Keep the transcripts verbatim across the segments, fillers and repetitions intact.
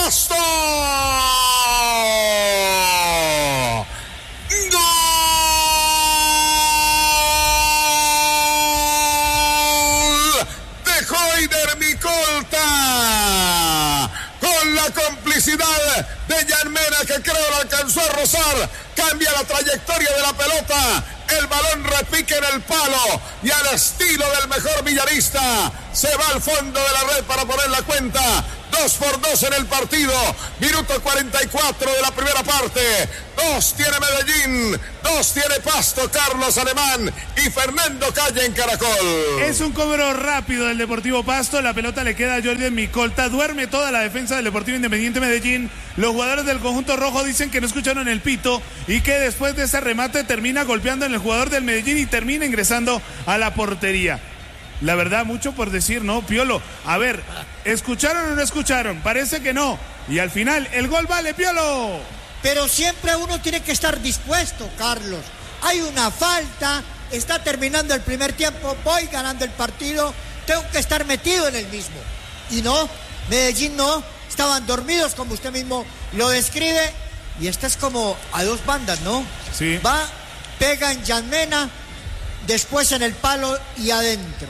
Pasto. ¡Gol de Joiner Micolta! Con la complicidad de Jan Mena, que creo lo alcanzó a rozar, cambia la trayectoria de la pelota, el balón repique en el palo y al estilo del mejor villarista se va al fondo de la red para poner la cuenta. Dos por dos en el partido, minuto cuarenta y cuatro de la primera parte. Dos tiene Medellín, dos tiene Pasto, Carlos Alemán y Fernando Calle en Caracol. Es un cobro rápido del Deportivo Pasto, la pelota le queda a Jordi Micolta, duerme toda la defensa del Deportivo Independiente Medellín. Los jugadores del conjunto rojo dicen que no escucharon el pito y que después de ese remate termina golpeando en el jugador del Medellín y termina ingresando a la portería. La verdad, mucho por decir, ¿no, Piolo? A ver, ¿escucharon o no escucharon? Parece que no. Y al final, el gol vale, Piolo. Pero siempre uno tiene que estar dispuesto, Carlos. Hay una falta, está terminando el primer tiempo, voy ganando el partido, tengo que estar metido en el mismo. Y no, Medellín no, estaban dormidos como usted mismo lo describe. Y esta es como a dos bandas, ¿no? Sí. Va, pega en Jan Mena, después en el palo y adentro.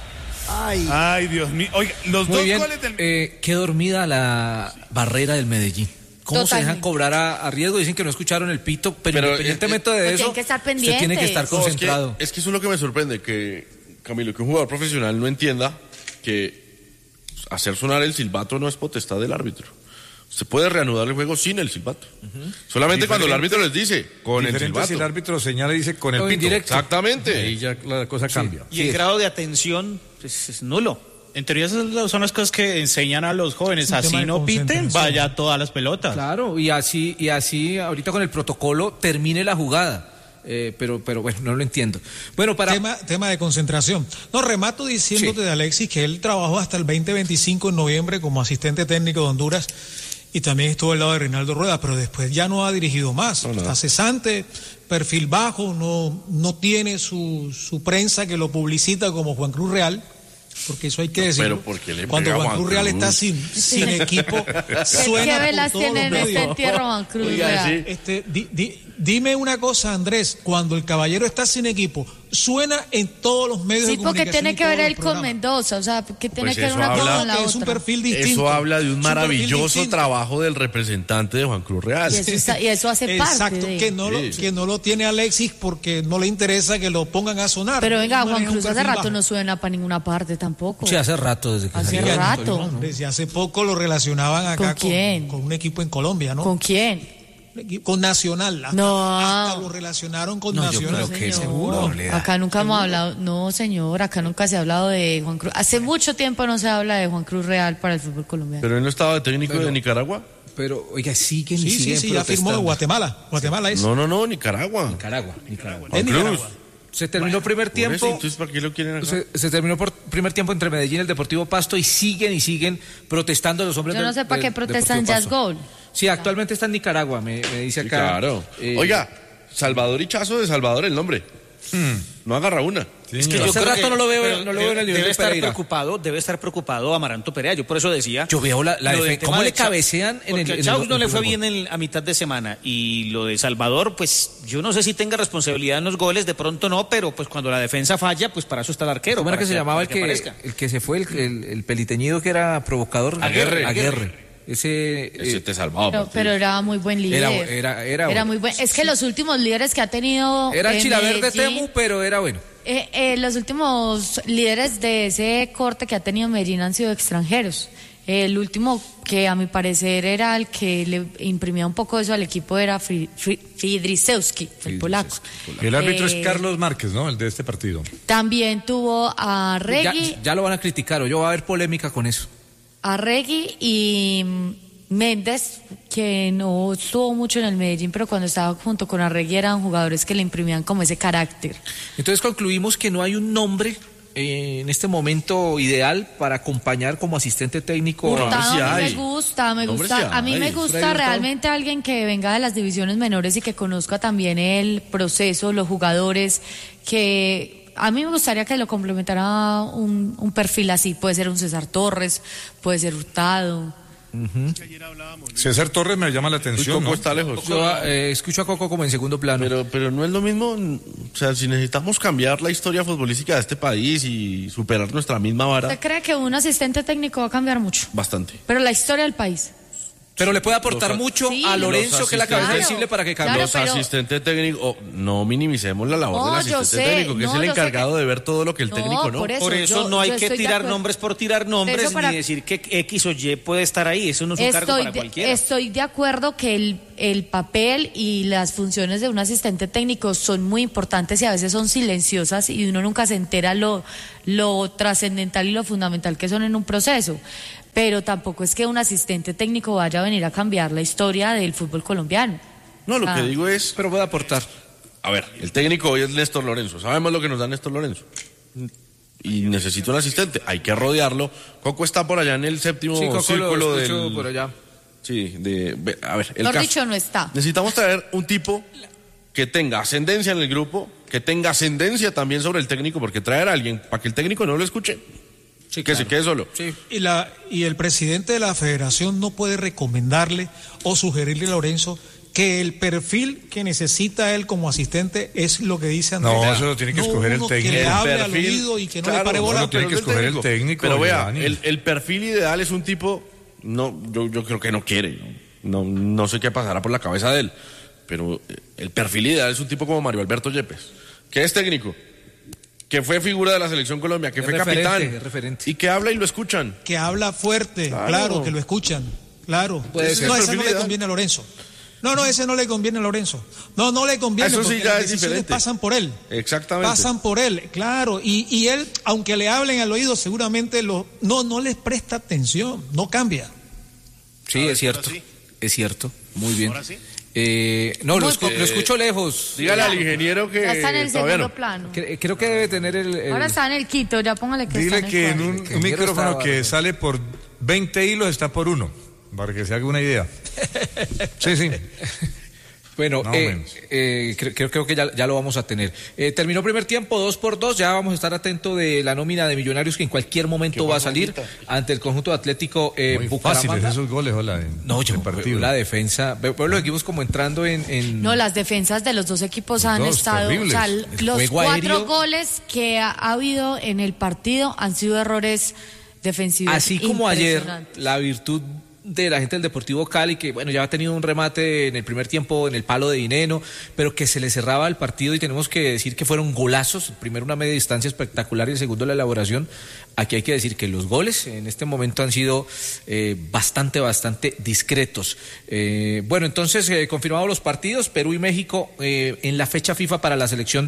Ay, Ay, Dios mío. Oiga, los Muy dos bien. goles del... Eh, qué dormida la barrera del Medellín. ¿Cómo Totalmente. se dejan cobrar a, a riesgo? Dicen que no escucharon el pito, pero, Pero, independientemente eh, de pues eso, tienen que estar usted tiene que pendientes. estar No, es que, concentrado. es que eso es lo que me sorprende, que Camilo, que un jugador profesional no entienda que hacer sonar el silbato no es potestad del árbitro. Se puede reanudar el juego sin el silbato. Uh-huh. Solamente cuando el árbitro les dice, con el silbato. Si el árbitro señala y dice con el O pito. indirecto. Exactamente. Ahí ya la cosa Sí. cambia. Y el grado de atención pues, es nulo. En teoría esas son las cosas que enseñan a los jóvenes. un tema Así de no piten, concentración. vaya a todas las pelotas. Claro, y así, y así ahorita con el protocolo termine la jugada. Eh, pero, pero bueno, no lo entiendo. Bueno, para... Tema, tema de concentración. No, remato diciéndote Sí. de Alexis que él trabajó hasta el veinte veinticinco en noviembre como asistente técnico de Honduras y también estuvo al lado de Reinaldo Rueda, pero después ya no ha dirigido más. No, no. Está cesante, perfil bajo, no, no tiene su, su prensa que lo publicita como Juan Cruz Real. Porque eso hay que decirlo. Pero ¿por qué le Cuando pega a Juan Juan Cruz Real Cruz? está sin, sin equipo, ¿Qué suena velas por todos tiene los en este medios. entierro Juan Cruz? Oiga, Real? sí. Este, di- di- dime una cosa, Andrés, cuando el caballero está sin equipo, suena en todos los medios Sí, de porque comunicación. tiene y que todos ver los él con programas. Mendoza, o sea, que tiene Pues que ver eso una cosa habla- con la Que es un otra. perfil distinto. Eso habla de un Es perfil maravilloso distinto. trabajo del representante de Juan Cruz Real. Y eso, está- y eso hace parte Exacto, de... que no, lo, Sí. que no lo tiene Alexis porque no le interesa que lo pongan a sonar. Pero venga, Maneja Juan un Cruz hace perfil rato bajo. no suena para ninguna parte tampoco. Sí, hace rato desde que Hace salió. rato. Desde hace poco lo relacionaban acá ¿Con quién? con un equipo en Colombia, ¿no? ¿Con quién? Un equipo- Con Nacional. Hasta, No. hasta lo relacionaron con No, yo Nacional. creo que Señor. seguro. no le da. Acá nunca hemos hablado, no señor, acá nunca se ha hablado de Juan Cruz. Hace mucho tiempo no se habla de Juan Cruz Real para el fútbol colombiano. Pero él no estaba de técnico de Nicaragua. Pero, oiga, siguen y Sí, sí, siguen sí, ya firmó de protestando. Guatemala. Guatemala es. No, no, no, Nicaragua. Nicaragua, Nicaragua. Juan Es Cruz. Nicaragua. Se terminó primer Por eso, tiempo. entonces, ¿para qué lo quieren acá? Se, se terminó por primer tiempo entre Medellín y el Deportivo Pasto y siguen y siguen protestando los hombres Yo no del- sé para qué del protestan Deportivo Jazz Pasto. Gold. Sí, actualmente está en Nicaragua, me, me dice Sí, acá. claro. Eh, Oiga, Salvador Hichazo de Salvador el nombre. No agarra una. Es que hace rato no lo veo- pero no lo veo en el nivel debe de estar Pereira. preocupado, debe estar preocupado Amaranto Perea. Yo por eso decía. Yo veo la, la lo del defen- tema ¿Cómo de le Cha- cabecean en el, porque en el- Chaus no en le el fue gol? bien en- a mitad de semana y lo de Salvador, pues yo no sé si tenga responsabilidad en los goles, de pronto no, pero pues cuando la defensa falla, pues para eso está el arquero. ¿Cómo era para que se llamaba el para que, aparezca. el que se fue, el, el, el peliteñido que era provocador? Aguerre. Aguerre. Ese, Ese eh, te salvaba. Pero, pero era muy buen líder. Era- era- era bueno. muy buen. Es que los últimos líderes que ha tenido. era eh, Chilaverde Medellín, Temu, pero era bueno. eh, eh, los últimos líderes de ese corte que ha tenido Medellín han sido extranjeros. El último que a mi parecer era el que le imprimía un poco eso al equipo era Fri- Fri- Fidrisewski, el polaco. El árbitro Eh, es Carlos Márquez, ¿no? El de este partido. También tuvo a Ya, Regui, ya lo van a criticar o yo va a haber polémica con eso. a Regui y mm, Méndez, que no estuvo mucho en el Medellín, pero cuando estaba junto con Arregui eran jugadores que le imprimían como ese carácter. Entonces concluimos que no hay un nombre eh, en este momento ideal para acompañar como asistente técnico. Hurtado sí a mí me hay. gusta, me Nombres gusta, sí a mí hay. me Freddy gusta Hurtado. realmente alguien que venga de las divisiones menores y que conozca también el proceso, los jugadores, que a mí me gustaría que lo complementara un, un perfil así, puede ser un César Torres, puede ser Hurtado. Uh-huh. César Torres me llama la atención. ¿Cómo ¿no? está lejos? Yo eh, escucho a Coco como en segundo plano. Pero, pero no es lo mismo, o sea, si necesitamos cambiar la historia futbolística de este país y superar nuestra misma vara. ¿Usted cree que un asistente técnico va a cambiar mucho? Bastante. Pero la historia del país. Pero le puede aportar Los, mucho sí, a Lorenzo, que es la cabeza claro, visible para que cambie. claro, Los pero... asistentes técnicos, oh, no minimicemos la labor No, del yo asistente sé, técnico, que no, es el yo sé encargado que- de ver todo lo que el No, técnico no. por eso, Por eso yo- no hay yo que estoy de tirar acuerdo. nombres por tirar nombres, Eso para- ni decir que X o Y puede estar ahí. Eso no es un cargo Estoy para de, cualquiera. estoy de acuerdo que el, el papel y las funciones de un asistente técnico son muy importantes y a veces son silenciosas y uno nunca se entera lo, lo trascendental y lo fundamental que son en un proceso. Pero tampoco es que un asistente técnico vaya a venir a cambiar la historia del fútbol colombiano. No, lo Ah. que digo es, Pero puede aportar. a ver, el técnico hoy es Néstor Lorenzo, sabemos lo que nos da Néstor Lorenzo. Y necesita un asistente, hay que rodearlo. Coco está por allá en el séptimo Sí, Coco círculo lo escucho del... por allá. Sí, de... ve- A ver, el Mejor caso. dicho, no está. Necesitamos traer un tipo que tenga ascendencia en el grupo, que tenga ascendencia también sobre el técnico, porque traer a alguien para que el técnico no lo escuche, Sí, que se claro. quede solo. Sí. Y, la, y el presidente de la federación no puede recomendarle o sugerirle a Lorenzo que el perfil que necesita él como asistente es lo que dice Andrés. No, eso lo tiene que No escoger el uno técnico. Que le El hable al perfil, oído y que no claro, le pare bola. no, tiene pero que es escoger el técnico, Pero vea, Giovanni. el, el perfil ideal es un tipo, no, yo, yo creo que no quiere, ¿no? No, no sé qué pasará por la cabeza de él, pero eh, el perfil ideal es un tipo como Mario Alberto Yepes, que es técnico, que fue figura de la Selección Colombia, que Es fue referente, capitán, es referente. y que habla y lo escuchan. Que habla fuerte, Claro. claro, que lo escuchan, claro. Puede Ese ser. no, El ese no perfil le ideal. conviene a Lorenzo. No, no, ese no le conviene a Lorenzo. No, no le conviene Eso sí porque ya las es decisiones diferente. pasan por él. Exactamente. Pasan por él, claro. Y, y él, aunque le hablen al oído, seguramente lo, no, no les presta atención, no cambia. Sí, es cierto. sí. Es cierto. Muy bien. Eh, no, lo, Muy escu- po- lo escucho lejos. Dígale al ingeniero que Ya está en el todavía segundo no. plano. Cre- Creo que debe tener el... el- Ahora está en el Quito, ya póngale que Dile está en que el en cuadro. un, Que un quiero micrófono estar que bárbaro. sale por veinte hilos está por uno, para que se haga una idea. Sí, sí. Bueno, Más o eh, menos. eh, creo, creo- creo que ya, ya lo vamos a tener. Eh, terminó primer tiempo, dos por dos. Ya vamos a estar atentos de la nómina de Millonarios que en cualquier momento va a salir ante el conjunto Atlético eh, Muy Bucaramanga. fáciles esos goles, hola. en- No, yo en partido. la defensa. Veo, veo los equipos como entrando en. en- No, las defensas de los dos equipos Los han dos, estado, terribles. o sea, El los juego cuatro aéreo. goles que ha, ha habido en el partido han sido errores defensivos. Así como ayer, impresionantes. la virtud de la gente del Deportivo Cali, que bueno, ya ha tenido un remate en el primer tiempo en el palo de Dineno, pero que se le cerraba el partido y tenemos que decir que fueron golazos, el primero una media distancia espectacular y el segundo la elaboración. Aquí hay que decir que los goles en este momento han sido eh, bastante, bastante discretos. Eh, bueno, entonces, eh, confirmados los partidos, Perú y México eh, en la fecha FIFA para la selección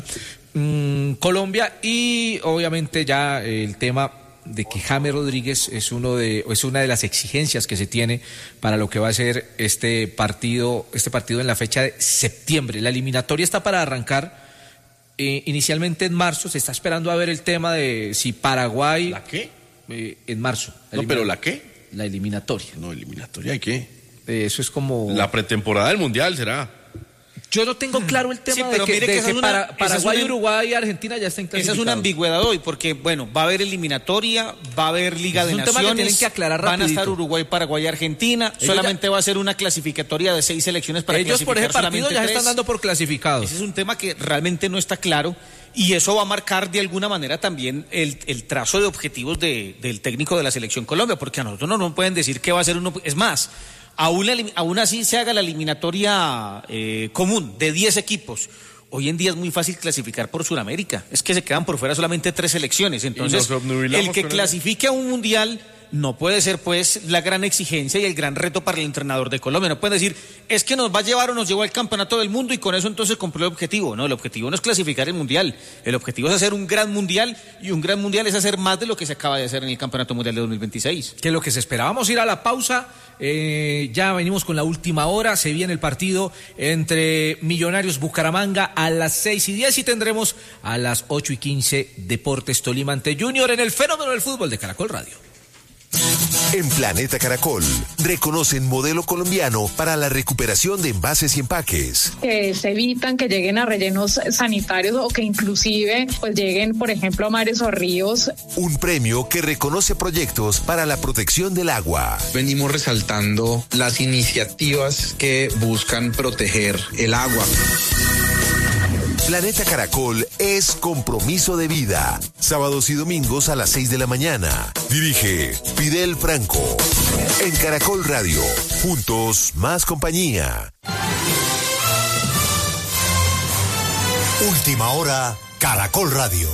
mm, Colombia y obviamente ya eh, el tema de que James Rodríguez es uno de es una de las exigencias que se tiene para lo que va a ser este partido este partido en la fecha de septiembre. La eliminatoria está para arrancar eh, inicialmente en marzo. Se está esperando a ver el tema de si Paraguay ¿La qué? eh, en marzo. No, pero ¿la qué? La eliminatoria. No, eliminatoria, ¿y qué? Eh, eso es como La pretemporada del Mundial será. yo no tengo claro el tema Sí, de pero que, mire de que esa que es una- para, esa es Paraguay, una- Uruguay y Argentina ya están Esa es clasificados. una ambigüedad hoy, porque, bueno, va a haber eliminatoria, va a haber Liga Es de un tema que Naciones, tienen que aclarar van a rapidito. estar Uruguay, Paraguay y Argentina, Ellos solamente va a ser una clasificatoria de seis selecciones para Ellos por ese clasificar partido solamente ya se tres. están dando por clasificados. Ese es un tema que realmente no está claro y eso va a marcar de alguna manera también el, el trazo de objetivos de- del técnico de la Selección Colombia, porque a nosotros no nos pueden decir que va a ser uno. Es más, aún, la elim- aún así se haga la eliminatoria eh, común de diez equipos. Hoy en día es muy fácil clasificar por Sudamérica. Es que se quedan por fuera solamente tres selecciones. Entonces, nos obnubilamos el que con eso. clasifique a un mundial no puede ser pues la gran exigencia y el gran reto para el entrenador de Colombia. No pueden decir, es que nos va a llevar o nos llevó al campeonato del mundo y con eso entonces cumplió el objetivo. No, el objetivo no es clasificar el mundial. El objetivo es hacer un gran mundial y un gran mundial es hacer más de lo que se acaba de hacer en el campeonato mundial de dos mil veintiséis. Que es lo que se espera. Vamos a ir a la pausa. Eh, ya venimos con la última hora. Se viene el partido entre Millonarios Bucaramanga a las seis y diez y tendremos a las ocho y quince Deportes Tolima ante Junior en el fenómeno del fútbol de Caracol Radio. En Planeta Caracol, reconocen modelo colombiano para la recuperación de envases y empaques. Que se evitan que lleguen a rellenos sanitarios o que inclusive pues lleguen, por ejemplo, a mares o ríos. Un premio que reconoce proyectos para la protección del agua. Venimos resaltando las iniciativas que buscan proteger el agua. Planeta Caracol es compromiso de vida. Sábados y domingos a las seis de la mañana. Dirige Fidel Franco. En Caracol Radio. Juntos, más compañía. Última hora, Caracol Radio.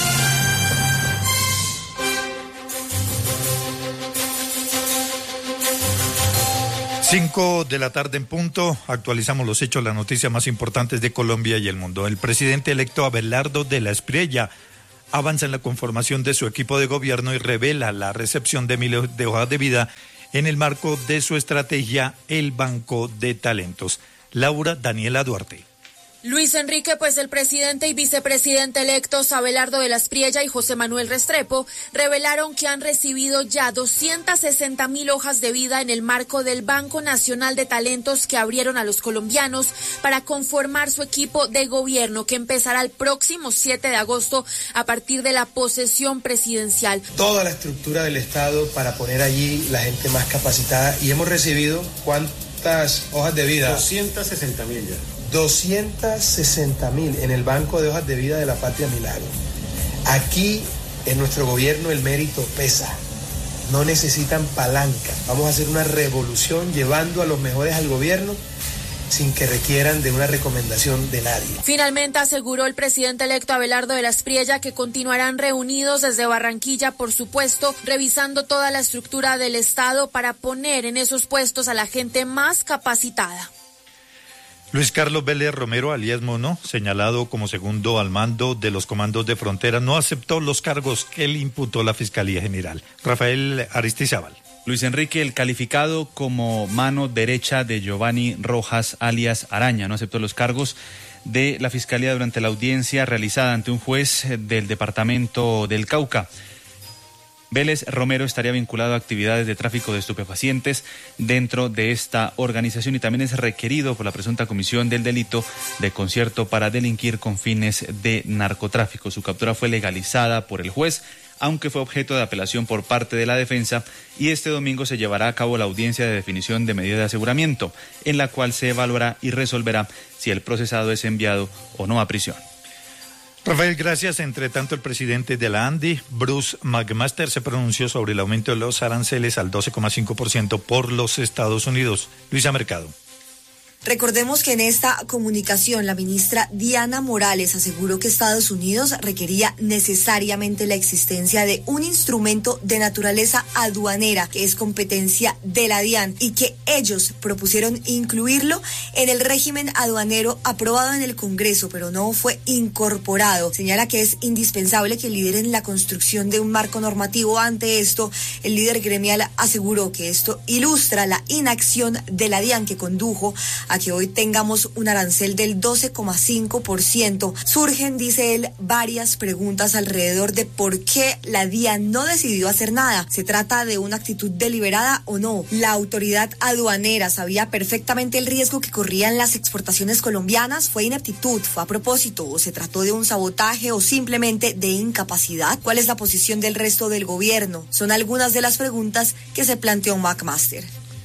Cinco de la tarde en punto, actualizamos los hechos, las noticias más importantes de Colombia y el mundo. El presidente electo Abelardo de la Espriella avanza en la conformación de su equipo de gobierno y revela la recepción de miles de hojas de vida en el marco de su estrategia El Banco de Talentos. Laura Daniela Duarte. Luis Enrique, pues el presidente y vicepresidente electos Abelardo de la Espriella y José Manuel Restrepo revelaron que han recibido ya doscientas sesenta mil hojas de vida en el marco del Banco Nacional de Talentos que abrieron a los colombianos para conformar su equipo de gobierno que empezará el próximo siete de agosto a partir de la posesión presidencial. Toda la estructura del Estado para poner allí la gente más capacitada y hemos recibido ¿cuántas hojas de vida? doscientas sesenta mil ya. doscientas sesenta mil en el Banco de Hojas de Vida de la Patria Milagro. Aquí en nuestro gobierno el mérito pesa. No necesitan palanca. Vamos a hacer una revolución llevando a los mejores al gobierno sin que requieran de una recomendación de nadie. Finalmente aseguró el presidente electo Abelardo de la Espriella que continuarán reunidos desde Barranquilla, por supuesto, revisando toda la estructura del Estado para poner en esos puestos a la gente más capacitada. Luis Carlos Vélez Romero, alias Mono, señalado como segundo al mando de los comandos de frontera, no aceptó los cargos que le imputó la Fiscalía General. Rafael Aristizábal. Luis Enrique, el calificado como mano derecha de Giovanni Rojas, alias Araña, no aceptó los cargos de la Fiscalía durante la audiencia realizada ante un juez del departamento del Cauca. Vélez Romero estaría vinculado a actividades de tráfico de estupefacientes dentro de esta organización y también es requerido por la presunta comisión del delito de concierto para delinquir con fines de narcotráfico. Su captura fue legalizada por el juez, aunque fue objeto de apelación por parte de la defensa, y este domingo se llevará a cabo la audiencia de definición de medida de aseguramiento, en la cual se evaluará y resolverá si el procesado es enviado o no a prisión. Rafael, gracias. Entre tanto, el presidente de la ANDI, Bruce McMaster, se pronunció sobre el aumento de los aranceles al doce coma cinco por ciento por los Estados Unidos. Luisa Mercado. Recordemos que en esta comunicación la ministra Diana Morales aseguró que Estados Unidos requería necesariamente la existencia de un instrumento de naturaleza aduanera que es competencia de la DIAN y que ellos propusieron incluirlo en el régimen aduanero aprobado en el Congreso, pero no fue incorporado. Señala que es indispensable que lideren la construcción de un marco normativo. Ante esto, el líder gremial aseguró que esto ilustra la inacción de la DIAN que condujo a que hoy tengamos un arancel del doce coma cinco por ciento. Surgen, dice él, varias preguntas alrededor de por qué la DIAN no decidió hacer nada. ¿Se trata de una actitud deliberada o no? La autoridad aduanera sabía perfectamente el riesgo que corrían las exportaciones colombianas. ¿Fue ineptitud? ¿Fue a propósito? ¿O se trató de un sabotaje o simplemente de incapacidad? ¿Cuál es la posición del resto del gobierno? Son algunas de las preguntas que se planteó McMaster.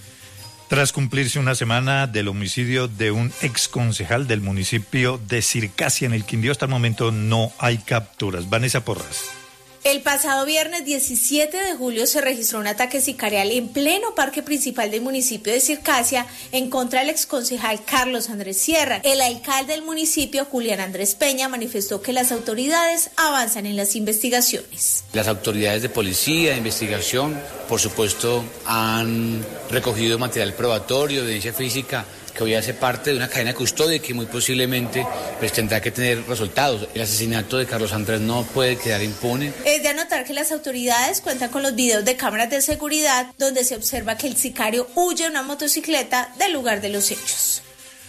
Tras cumplirse una semana del homicidio de un exconcejal del municipio de Circasia en el Quindío, hasta el momento no hay capturas. Vanessa Porras. El pasado viernes diecisiete de julio se registró un ataque sicarial en pleno parque principal del municipio de Circasia en contra del exconcejal Carlos Andrés Sierra. El alcalde del municipio, Julián Andrés Peña, manifestó que las autoridades avanzan en las investigaciones. Las autoridades de policía, de investigación, por supuesto, han recogido material probatorio, evidencia física, que hoy hace parte de una cadena de custodia que muy posiblemente pues, tendrá que tener resultados. El asesinato de Carlos Andrés no puede quedar impune. Es de anotar que las autoridades cuentan con los videos de cámaras de seguridad donde se observa que el sicario huye en una motocicleta del lugar de los hechos.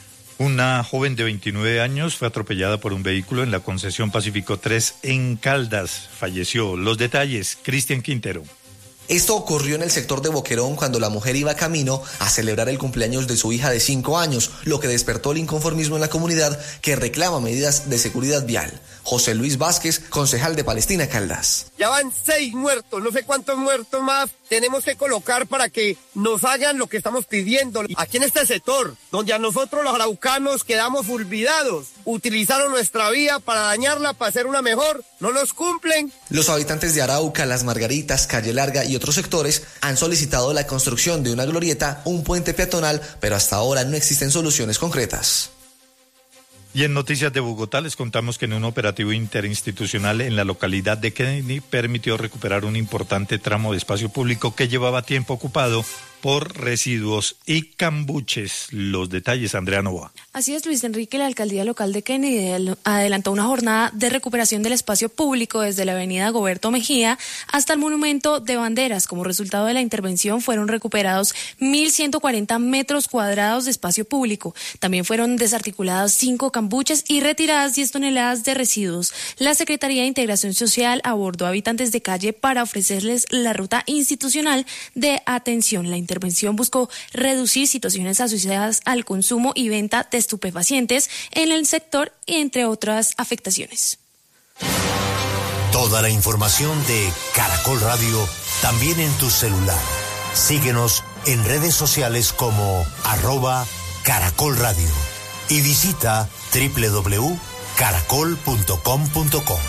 Una joven de veintinueve años fue atropellada por un vehículo en la concesión Pacífico tres en Caldas. Falleció. Los detalles, Cristian Quintero. Esto ocurrió en el sector de Boquerón cuando la mujer iba camino a celebrar el cumpleaños de su hija de cinco años, lo que despertó el inconformismo en la comunidad que reclama medidas de seguridad vial. José Luis Vázquez, concejal de Palestina Caldas. Ya van seis muertos, no sé cuántos muertos más tenemos que colocar para que nos hagan lo que estamos pidiendo. Aquí en este sector, donde a nosotros los araucanos quedamos olvidados, utilizaron nuestra vía para dañarla, para hacer una mejor, no nos cumplen. Los habitantes de Arauca, Las Margaritas, Calle Larga y otros sectores han solicitado la construcción de una glorieta, un puente peatonal, pero hasta ahora no existen soluciones concretas. Y en Noticias de Bogotá les contamos que en un operativo interinstitucional en la localidad de Kennedy permitió recuperar un importante tramo de espacio público que llevaba tiempo ocupado por residuos y cambuches. Los detalles, Andrea Novoa. Así es, Luis Enrique, la alcaldía local de Kennedy adelantó una jornada de recuperación del espacio público desde la avenida Goberto Mejía hasta el monumento de banderas. Como resultado de la intervención fueron recuperados mil ciento cuarenta metros cuadrados de espacio público. También fueron desarticulados cinco cambuches y retiradas diez toneladas de residuos. La Secretaría de Integración Social abordó a habitantes de calle para ofrecerles la ruta institucional de atención. La intervención buscó reducir situaciones asociadas al consumo y venta de estupefacientes en el sector, entre otras afectaciones. Toda la información de Caracol Radio también en tu celular. Síguenos en redes sociales como arroba Caracol Radio y visita doble u doble u doble u punto caracol punto com punto co.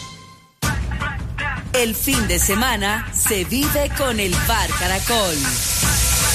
El fin de semana se vive con el Bar Caracol.